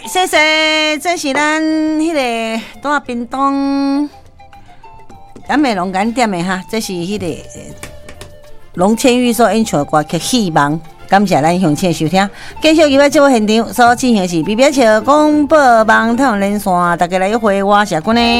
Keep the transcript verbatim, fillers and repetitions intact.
谢谢，这是咱迄个大屏东南美龙干店的哈，这是迄个龙千玉所演唱的歌曲《希望》。感谢咱乡亲的收听，继续入来节目现场所进行的是 B B 桥广播网台连线，大家来回我社群呢。